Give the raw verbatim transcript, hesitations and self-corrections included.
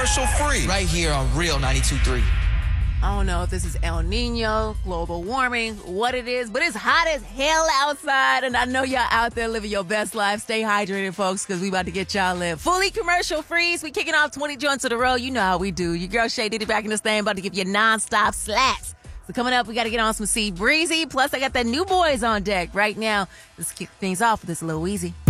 commercial free. Right here on Real ninety-two point three. I don't know if this is El Nino, global warming, what it is, but it's hot as hell outside, and I know y'all out there living your best life. Stay hydrated, folks, because we about to get y'all lit. Fully commercial freeze. We kicking off twenty joints in a row. You know how we do. Your girl Shay Diddy back in this thing, about to give you non-stop slaps. So coming up, we got to get on some C Breezy. Plus, I got the new boys on deck right now. Let's kick things off with this Lil Weezy.